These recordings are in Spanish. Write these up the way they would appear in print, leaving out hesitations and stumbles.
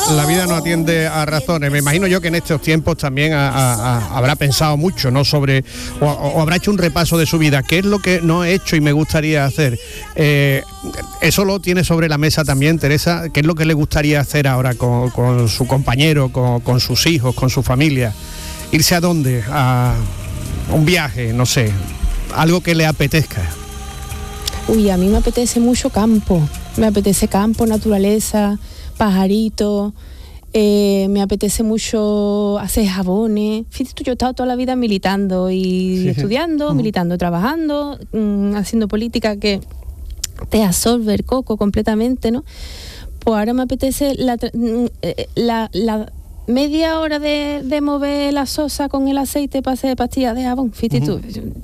La vida no atiende a razones. Me imagino yo que en estos tiempos también habrá pensado mucho, ¿no? Sobre, o habrá hecho un repaso de su vida. ¿Qué es lo que no he hecho y me gustaría hacer? Eso lo tiene sobre la mesa también, Teresa. ¿Qué es lo que le gustaría hacer ahora con su compañero, con sus hijos, con su familia? ¿Irse a dónde? ¿A un viaje? No sé. Algo que le apetezca. Uy, a mí me apetece mucho campo. Me apetece campo, naturaleza, pajaritos. Me apetece mucho hacer jabones. Fíjate, yo he estado toda la vida militando y estudiando, militando, trabajando, haciendo política que te absorbe el coco completamente, ¿no? Pues ahora me apetece la media hora de mover la sosa con el aceite para hacer pastillas de jabón. Fíjate tú.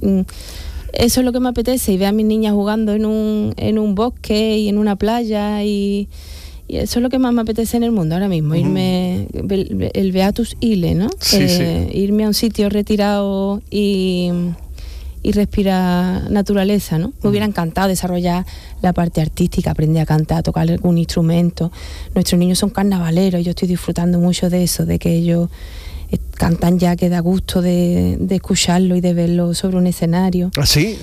Eso es lo que me apetece, y ver a mis niñas jugando en un bosque y en una playa, y eso es lo que más me apetece en el mundo ahora mismo, irme, el Beatus Ile, ¿no? Irme a un sitio retirado y respirar naturaleza, ¿no? Me hubiera encantado desarrollar la parte artística, aprender a cantar, a tocar algún instrumento. Nuestros niños son carnavaleros, yo estoy disfrutando mucho de eso, de que ellos cantan ya, que da gusto de escucharlo y de verlo sobre un escenario. ¿Ah, sí?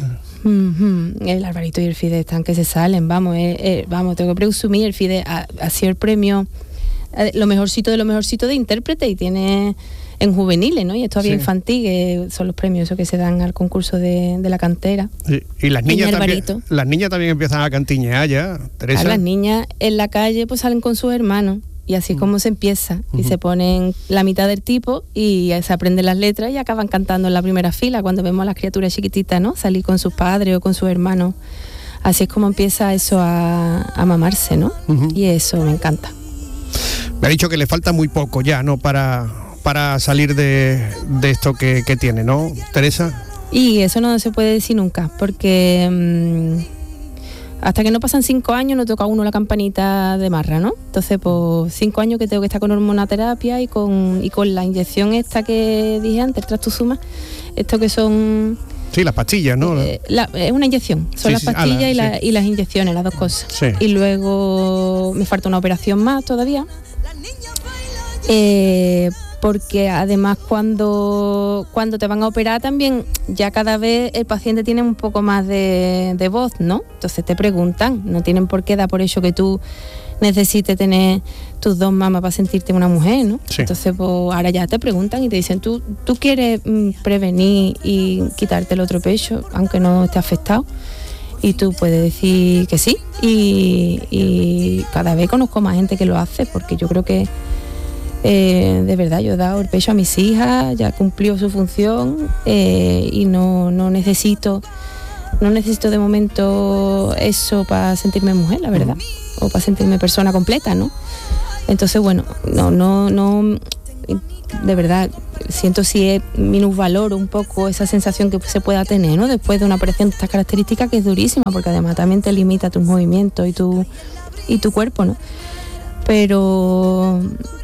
El Alvarito y el Fide están que se salen, vamos, tengo que presumir, el Fide ha sido el premio lo mejorcito de intérprete, y tiene en juveniles, ¿no? Y es todavía infantil, que son los premios esos que se dan al concurso de la cantera. Y las niñas también empiezan a cantiñear ya, Teresa. Las niñas en la calle pues salen con sus hermanos, y así es como se empieza, y se ponen la mitad del tipo y se aprenden las letras y acaban cantando en la primera fila cuando vemos a las criaturas chiquititas, ¿no? Salir con sus padres o con sus hermanos. Así es como empieza eso a mamarse, ¿no? Y eso me encanta. Me ha dicho que le falta muy poco ya, ¿no? Para salir de esto que tiene, ¿no, Teresa? Y eso no se puede decir nunca, porque hasta que no pasan 5 años no toca a uno la campanita de marra, ¿no? Entonces, pues 5 años que tengo que estar con hormonoterapia y con la inyección esta que dije antes, el trastuzumab, esto que son... Sí, las pastillas, ¿no? Es una inyección, son las pastillas y las inyecciones, las dos cosas. Sí. Y luego me falta una operación más todavía. Porque además cuando te van a operar también, ya cada vez el paciente tiene un poco más de voz, ¿no? Entonces te preguntan, no tienen por qué dar por hecho que tú necesites tener tus 2 mamas para sentirte una mujer, ¿no? Sí. Entonces pues ahora ya te preguntan y te dicen, ¿tú quieres prevenir y quitarte el otro pecho, aunque no esté afectado? Y tú puedes decir que sí, y cada vez conozco más gente que lo hace, porque yo creo que de verdad yo he dado el pecho a mis hijas, ya cumplió su función, y no necesito de momento eso para sentirme mujer, la verdad, o para sentirme persona completa, ¿no? Entonces bueno, no de verdad siento si minusvaloro un poco esa sensación que se pueda tener, ¿no? Después de una operación de estas características, que es durísima, porque además también te limita tus movimientos y tu cuerpo, ¿no? Pero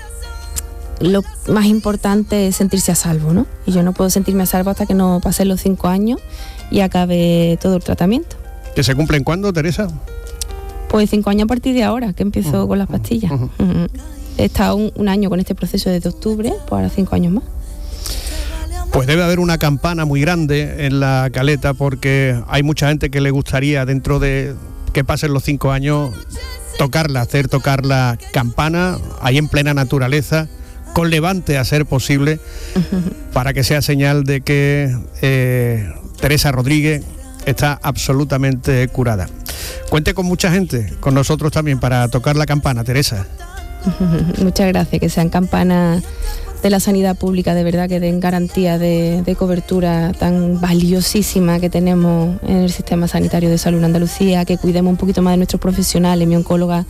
lo más importante es sentirse a salvo, ¿no? Y yo no puedo sentirme a salvo hasta que no pasen los 5 años y acabe todo el tratamiento. ¿Que se cumplen cuándo, Teresa? Pues 5 años a partir de ahora, que empiezo con las pastillas. He estado un año con este proceso desde octubre, pues ahora 5 años más. Pues debe haber una campana muy grande en la Caleta, porque hay mucha gente que le gustaría, dentro de que pasen los 5 años, hacer tocar la campana ahí en plena naturaleza, con levante a ser posible, para que sea señal de que Teresa Rodríguez está absolutamente curada. Cuente con mucha gente, con nosotros también, para tocar la campana, Teresa. Muchas gracias, que sean campanas de la sanidad pública, de verdad, que den garantía de cobertura tan valiosísima que tenemos en el sistema sanitario de salud en Andalucía, que cuidemos un poquito más de nuestros profesionales. Mi oncóloga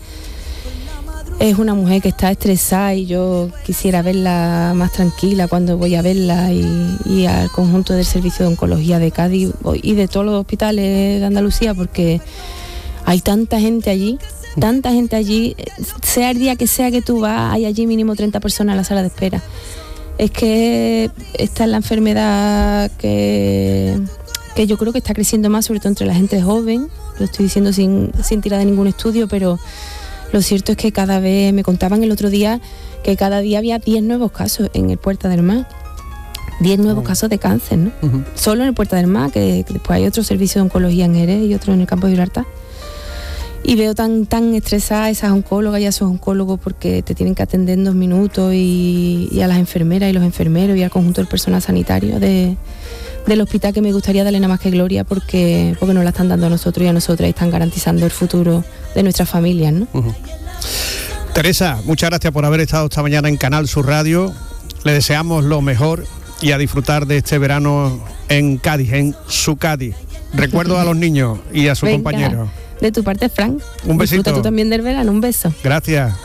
es una mujer que está estresada y yo quisiera verla más tranquila cuando voy a verla, y al conjunto del servicio de oncología de Cádiz y de todos los hospitales de Andalucía, porque hay tanta gente allí, sea el día que sea que tú vas, hay allí mínimo 30 personas en la sala de espera. Es que esta es la enfermedad que yo creo que está creciendo más, sobre todo entre la gente joven. Lo estoy diciendo sin tirar de ningún estudio, pero Lo cierto es que cada vez, me contaban el otro día, que cada día había 10 nuevos casos en el Puerta del Mar. 10 nuevos casos de cáncer, ¿no? Solo en el Puerta del Mar, que después hay otro servicio de oncología en Jerez y otro en el campo de Gibraltar. Y veo tan estresadas esas oncólogas y a esos oncólogos porque te tienen que atender en 2 minutos y a las enfermeras y los enfermeros y al conjunto del personal sanitario del hospital, que me gustaría darle nada más que gloria porque nos la están dando a nosotros y a nosotras y están garantizando el futuro de nuestras familias, ¿no? Teresa, muchas gracias por haber estado esta mañana en Canal Sur Radio. Le deseamos lo mejor y a disfrutar de este verano en Cádiz, en su Cádiz. Recuerdo a los niños y a sus compañeros. De tu parte, Frank. Un besito. Disfruta tú también del verano, un beso. Gracias.